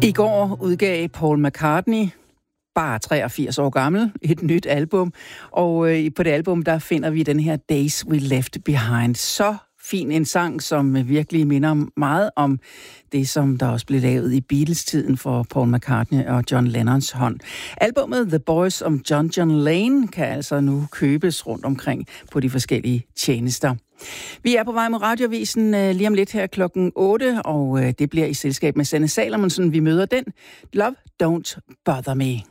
I går udgav Paul McCartney, bare 83 år gammel, et nyt album. Og på det album, der finder vi den her Days We Left Behind. Så fin en sang, som virkelig minder meget om det, som der også blev lavet i Beatles-tiden for Paul McCartney og John Lennons hånd. Albummet The Boys om John Lane kan altså nu købes rundt omkring på de forskellige tjenester. Vi er på vej mod Radioavisen lige om lidt her klokken 8, og det bliver i selskab med Sanne Salomonsen. Vi møder den. Love Don't Bother Me.